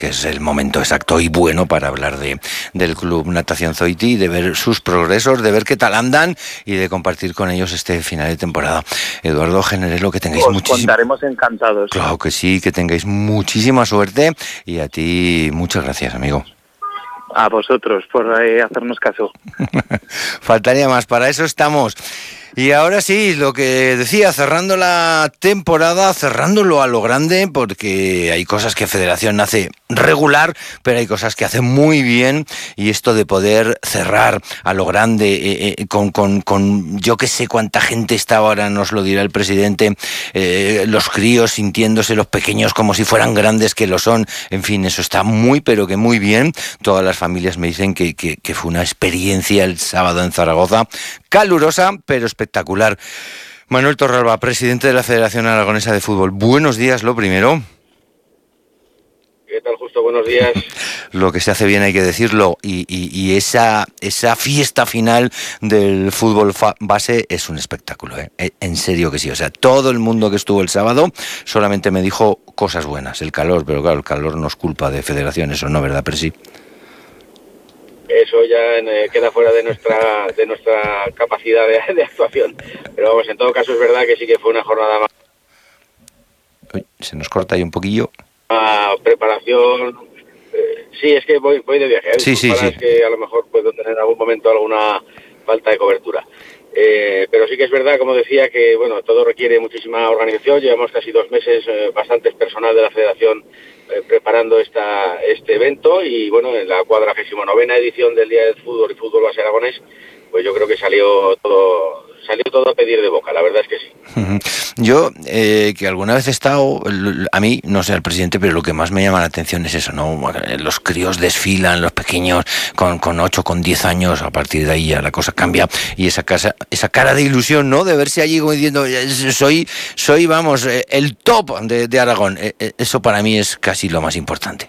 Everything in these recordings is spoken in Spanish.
que es el momento exacto y bueno para hablar del Club Natación Zoiti, de ver sus progresos, de ver qué tal andan y de compartir con ellos este final de temporada. Eduardo Generelo, que tengáis contaremos encantados. Claro que sí, que tengáis muchísima suerte y a ti muchas gracias, amigo. A vosotros por hacernos caso. Faltaría más, para eso estamos. Y ahora sí, lo que decía, cerrando la temporada, cerrándolo a lo grande, porque hay cosas que Federación hace regular, pero hay cosas que hace muy bien, y esto de poder cerrar a lo grande, con yo que sé cuánta gente está ahora, nos lo dirá el presidente, los críos sintiéndose los pequeños como si fueran grandes, que lo son, en fin, eso está muy, pero que muy bien. Todas las familias me dicen que fue una experiencia el sábado en Zaragoza, calurosa, pero espectacular. Manuel Torralba, presidente de la Federación Aragonesa de Fútbol. Buenos días, lo primero. ¿Qué tal, Justo? Buenos días. Lo que se hace bien hay que decirlo, y esa fiesta final del fútbol base es un espectáculo, ¿eh? En serio que sí. O sea, todo el mundo que estuvo el sábado solamente me dijo cosas buenas. El calor, pero claro, el calor no es culpa de Federación, eso no, ¿verdad, Presi? Eso ya queda fuera de nuestra capacidad de actuación. Pero vamos, en todo caso es verdad que sí que fue una jornada más. Uy, se nos corta ahí un poquillo. Preparación. Sí, es que voy de viaje. Sí. Es que a lo mejor puedo tener en algún momento alguna falta de cobertura. Pero sí que es verdad, como decía, que bueno, todo requiere muchísima organización. Llevamos casi 2 meses, bastantes personal de la Federación preparando este evento, y bueno, en la 49ª edición del Día del Fútbol y Fútbol Base Aragonés, pues yo creo que salió todo a pedir de boca, la verdad es que sí. Yo, que alguna vez he estado, a mí, no sé, al presidente, pero lo que más me llama la atención es eso, ¿no? Los críos desfilan, los pequeños con 8, con 10 años, a partir de ahí ya la cosa cambia, y esa cara de ilusión, ¿no? De verse allí como diciendo, soy vamos, el top de Aragón. Eso para mí es casi lo más importante.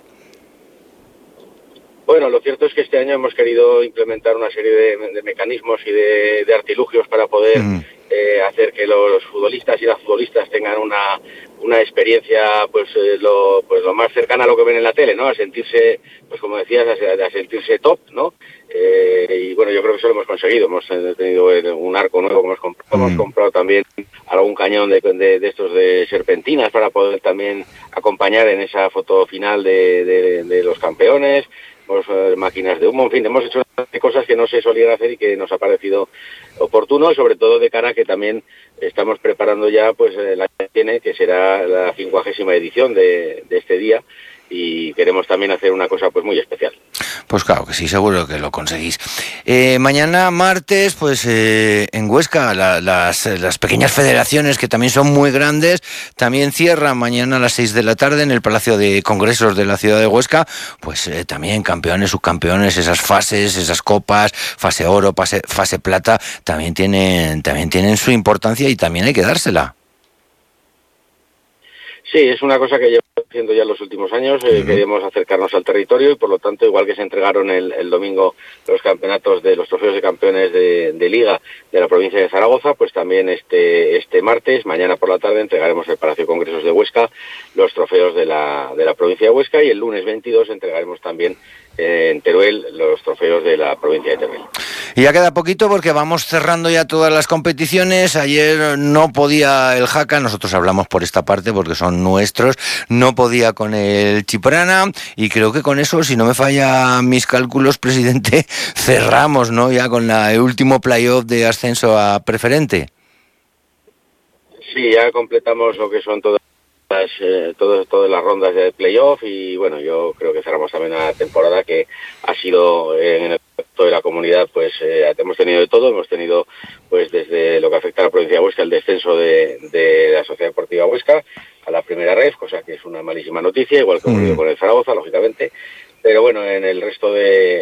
Bueno, lo cierto es que este año hemos querido implementar una serie de mecanismos y de artilugios para poder hacer que los futbolistas y las futbolistas tengan una experiencia pues lo más cercana a lo que ven en la tele, ¿no? A sentirse, pues como decías, a sentirse top, ¿no? Y bueno, yo creo que eso lo hemos conseguido. Hemos tenido un arco nuevo que hemos comprado también algún cañón de estos de serpentinas para poder también acompañar en esa foto final de los campeones. Máquinas de humo, en fin, hemos hecho cosas que no se solían hacer y que nos ha parecido oportuno, sobre todo de cara a que también estamos preparando ya pues el año que viene, que será la 50ª edición de este día, y queremos también hacer una cosa pues muy especial. Pues claro que sí, seguro que lo conseguís. Mañana martes, pues en Huesca, las pequeñas federaciones, que también son muy grandes, también cierran mañana a las 6 de la tarde en el Palacio de Congresos de la ciudad de Huesca. Pues también campeones, subcampeones, esas fases, esas copas, fase oro, fase plata, también tienen su importancia y también hay que dársela. Sí, es una cosa que llevamos haciendo ya en los últimos años. Queríamos acercarnos al territorio y, por lo tanto, igual que se entregaron el domingo los campeonatos de los trofeos de campeones de Liga de la provincia de Zaragoza, pues también este martes, mañana por la tarde, entregaremos en el Palacio de Congresos de Huesca los trofeos de la provincia de Huesca, y el lunes 22 entregaremos también en Teruel los trofeos de la provincia de Teruel. Y ya queda poquito porque vamos cerrando ya todas las competiciones. Ayer no podía el Jaca, nosotros hablamos por esta parte porque son nuestros, no podía con el Chiprana, y creo que con eso, si no me falla mis cálculos, presidente, cerramos, ¿no? Ya con el último playoff de ascenso a preferente. Sí, ya completamos lo que son todas las rondas de playoff, y bueno, yo creo que cerramos también una temporada que ha sido en el resto de la comunidad, pues hemos tenido de todo. Hemos tenido, pues desde lo que afecta a la provincia de Huesca, el descenso de la Sociedad Deportiva Huesca a la primera red, cosa que es una malísima noticia, igual que ocurrido con el Zaragoza, lógicamente. Pero bueno, en el resto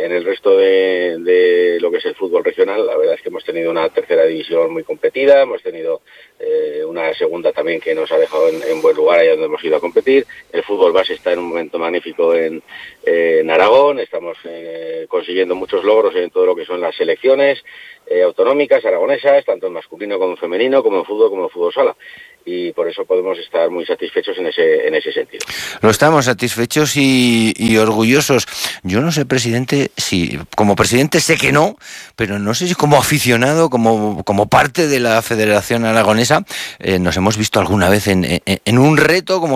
de lo que es el fútbol regional, la verdad es que hemos tenido una tercera división muy competida, hemos tenido una segunda también que nos ha dejado en buen lugar, allá donde hemos ido a competir. El fútbol base está en un momento magnífico en Aragón. Estamos consiguiendo muchos logros en todo lo que son las selecciones autonómicas, aragonesas, tanto en masculino como en femenino, como en fútbol sala. y por eso podemos estar muy satisfechos en ese sentido. Lo estamos satisfechos y orgullosos. Yo no sé, presidente, si como presidente sé que no, pero no sé si como aficionado, como parte de la Federación Aragonesa, nos hemos visto alguna vez en un reto como